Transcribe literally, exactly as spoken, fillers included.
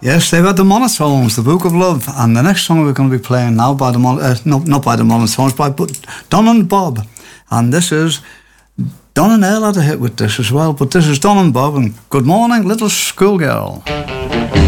Yes, they've had the Monotones, the Book of Love, and the next song we're going to be playing now by the Mon- uh, no, not by the Monotones, by Don and Bob, and this is Don and Earl had a hit with this as well, but this is Don and Bob and Good Morning, Little Schoolgirl.